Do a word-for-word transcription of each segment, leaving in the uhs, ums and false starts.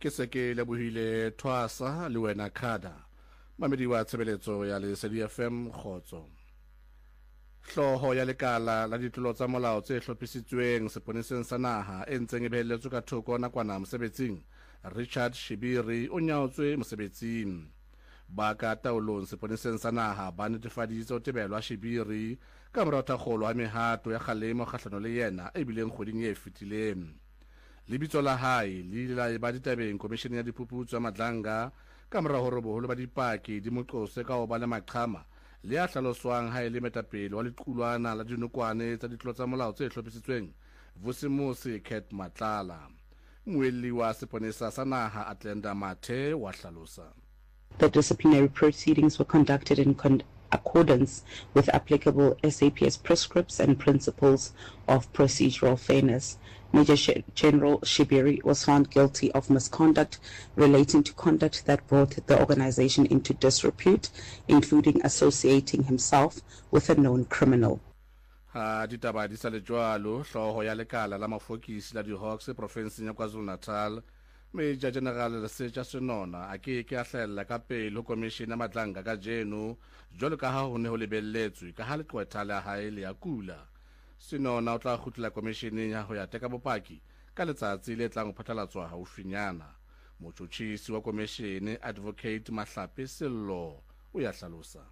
ke se ke lebohile Thwasa le wena Khada mamedi wa tshebeletso ya Lesedi F M Khotso. Hloho ya lekala la ditlolo tsa molao tse hlophisitsweng seponeseng sa naha e ntseng e behelletswe ka thoko nakwana mosebetsing Richard Shibiri o nyaotswe mosebetsing. Ba ka taolong seponeseng sa naha ba netefaditse ho tebelwa Shibiri ka mora thakgolo ha mehato ya kgalemo kgahlano le yena e bileng kgweding e fetileng. Lebitso la hae le ile la ba ditabeng komishene ya diphuputso ya Madlanga ka mora hore boholo ba dipaki di moqose ka ho ba le maqhama le a hlaloswang ha ile metapele wa lequlwana la dinokwane tsa ditlolo tsa molao tse hlophisitsweng Vusimusi Cat Matlala. Moelli wa seponesa sa naha Atlenda Mathe wa hlalosa. The disciplinary proceedings were conducted in con accordance with applicable S A P S prescripts and principles of procedural fairness. Major General Shibiri was found guilty of misconduct relating to conduct that brought the organization into disrepute, including associating himself with a known criminal. Ha ditaba di sa le jwalo, hloho ya lekala la mafokisi la di-Hawks provinseng ya KwaZulu-Natal Major General Lesetja Senona a ke ke a hlahella ka pele ho komishene ya Madlanga ka jeno jwalo ka ha ho ne ho lebelletswe ka ha leqwetha la hae le ya kula. Senona o tla khutla komisheneng ya ho ya teka bopaki ka letsatsi le tlang ho phatlalatswa haufinyana. Motjhotjhisi wa komishene Advocate Mahlape Sello o ya hlalosa.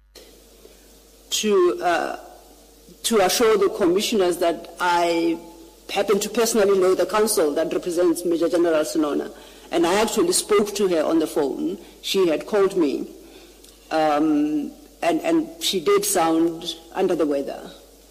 To uh, to assure the commissioners that I happen to personally know the counsel that represents Major General Senona, and I actually spoke to her on the phone. She had called me, um, and and she did sound under the weather.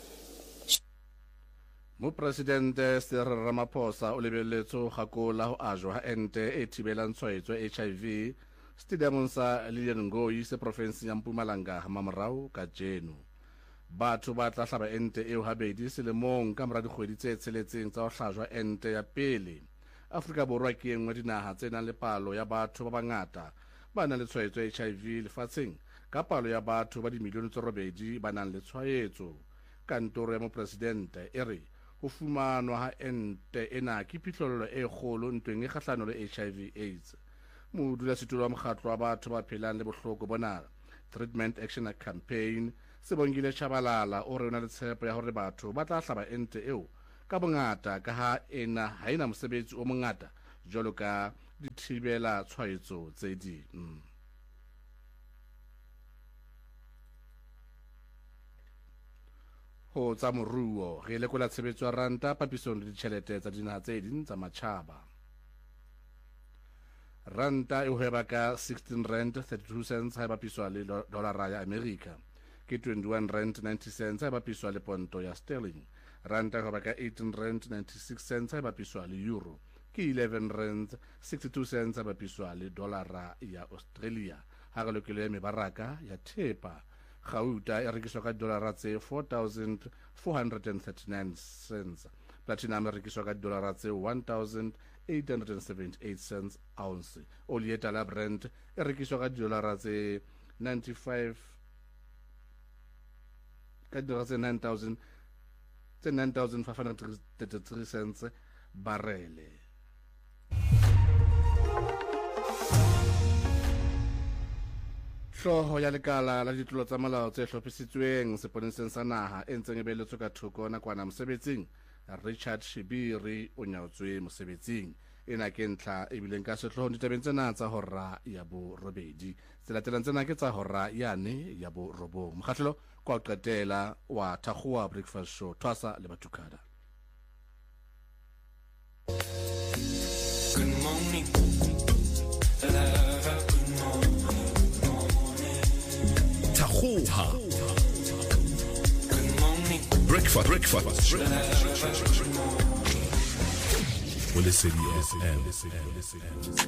Mo President Cyril Ramaphosa o lebelletso gakola ho ajwa ha ente e thibelang tshwaetso H I V stadiumong sa Lilian Ngoyi se province ya Mpumalanga ha mamorao ka jeno. Batho ba tla hlaba ente eo habedi selemong ka mora dikgwedi tse tsheletseng tsa ho hlajwa ente ya pele. Afrika Borwa ke engwe dinaha tse nang le palo ya batho ba bangata ba nang le tshwaetso H I V lefatsheng ka palo ya batho ba dimilione tse robedi ba nang le tshwaetso. Kantoro ya mopresidente e re ho fumanwa ha ente ena ke phihlello e kgolo ntweng e kgahlano le H I V AIDS. Modulasetulo wa mokgatlo wa batho ba phelang le bohloko bona Treatment Action Campaign Sebongile Chabalala o re ona le tshepo ya hore batho ba tla hlaba ente eo ka bongata ka ha ena ha ena mosebetsi o mongata jwalo ka dithibela tshwaetso tse ding. Ho tsa moruo re lekola tshebetso ya ranta papisong le ditjhelete tsa dinaha tse ding tsa matjhaba. Ranta e hweba ka sixteen rand thirty-two cents ha bapiswa le dolara ya America, ke twenty-one rand ninety cents ha bapiswa le ponto ya sterling. Ranta e hweba ka eighteen rand ninety-six cents ha bapiswa le euro, ke eleven rand sixty-two cents ha bapiswa le dolara ya Australia. Ha re lokela mebaraka ya thepa, Gauta e rekiswa ka dolara tse four thousand four hundred thirty-nine cents. Platinum e rekiswa ka dolara tse one thousand eight hundred seventy-eight cents ounce. Oli e tala Brent e rekiswa ka dolara tse ninety-five ka dolara tse nine thousand tse nine thousand five hundred thirty-three cents barele. Hloho ya lekala la ditlolo tsa molao tse hlophisitsweng seponeseng sa naha e ntseng e behelletswe ka thoko nakwana mosebetsing Richard Shibiri o nyaotswe mosebetsing. Ena ke ntlha e bileng ka sehloohong ditabeng tsena tsa hora ya bo robedi. Tse latelang tsena ke tsa hora yane ya bo robong. Mokgahlelo kwa o qetela wa Thakgoa Breakfast Show Thwasa le Batukada. Good morning. Love, good morning. Thakgoa. Good morning. Breakfast, breakfast. Well, listen, yes, and listen, listen.